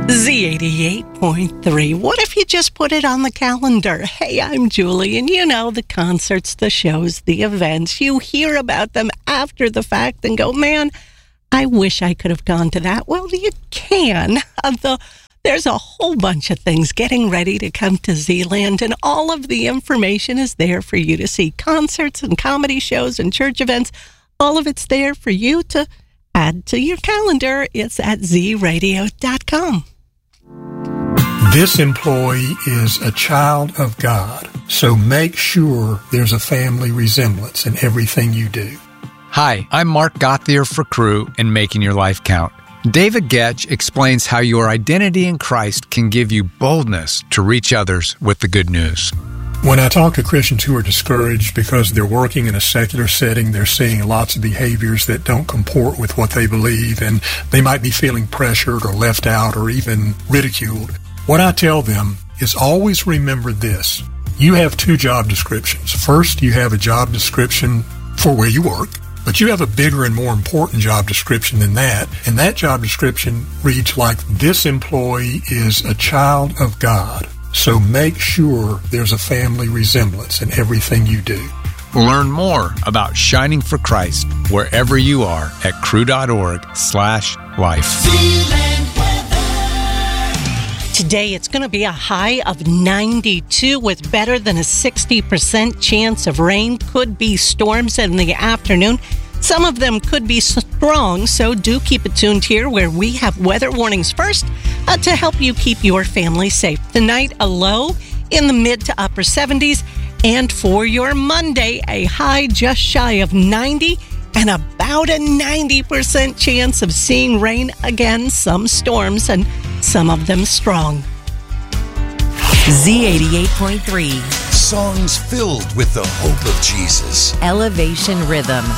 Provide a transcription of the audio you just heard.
Z88.3. What if you just put it on the calendar? Hey, I'm Julie, and you know, the concerts, the shows, the events, you hear about them after the fact and go, man, I wish I could have gone to that. Well, you can. There's a whole bunch of things getting ready to come to Zeeland, and all of the information is there for you to see. Concerts and comedy shows and church events, all of it's there for you to add to your calendar. It's at zradio.com. This employee is a child of God, so make sure there's a family resemblance in everything you do. Hi, I'm Mark Gauthier for Crew and Making Your Life Count. David Getch explains how your identity in Christ can give you boldness to reach others with the good news. When I talk to Christians who are discouraged because they're working in a secular setting, they're seeing lots of behaviors that don't comport with what they believe, and they might be feeling pressured or left out or even ridiculed. What I tell them is always remember this. You have two job descriptions. First, you have a job description for where you work, but you have a bigger and more important job description than that, and that job description reads like, this employee is a child of God. So make sure there's a family resemblance in everything you do. Learn more about Shining for Christ wherever you are at crew.org/life. Today, it's going to be a high of 92 with better than a 60% chance of rain. Could be storms in the afternoon. Some of them could be strong, so do keep it tuned here where we have weather warnings first to help you keep your family safe. Tonight, a low in the mid to upper 70s. And for your Monday, a high just shy of 90 and about a 90% chance of seeing rain again, some storms, and some of them strong. Z88.3. Songs filled with the hope of Jesus. Elevation Rhythm.